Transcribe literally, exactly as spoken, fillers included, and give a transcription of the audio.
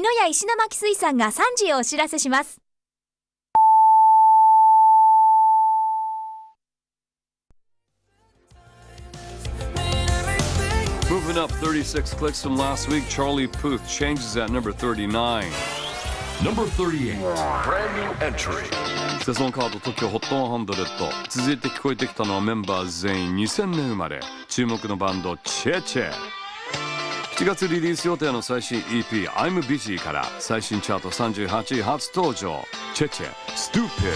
野屋石巻水産がさんじをお知らせします。 Moving up thirty-six clicks from last week, Charlie Puth changes at number thirty-nine. Number thirty-eight. Brand new entry. セゾンカード トキオ ホットひゃく。続いて聞こえてきたのはメンバー全員にせんねん生まれ、注目のバンドチェチェ。しちがつリリース予定の最新 イーピー I'm Busy から最新チャートさんじゅうはちい初登場、チェチェ Stupid。